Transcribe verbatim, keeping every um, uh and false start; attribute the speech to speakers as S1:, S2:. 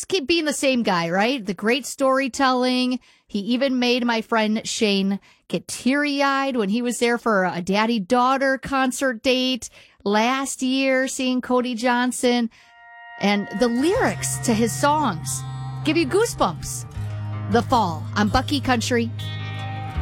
S1: just keep being the same guy, right? The great storytelling. He even made my friend Shane get teary-eyed when he was there for a daddy-daughter concert date last year, seeing Cody Johnson. And the lyrics to his songs give you goosebumps. The Fall on Bucky Country